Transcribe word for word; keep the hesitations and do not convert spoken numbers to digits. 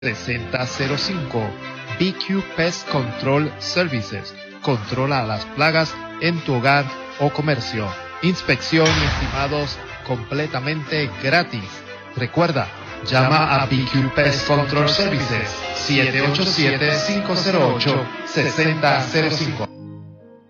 sesenta cero cinco. B Q Pest Control Services. Controla las plagas en tu hogar o comercio. Inspección y estimados completamente gratis. Recuerda, llama a B Q Pest Control Services siete ocho siete, cinco cero ocho, seis cero cero cinco.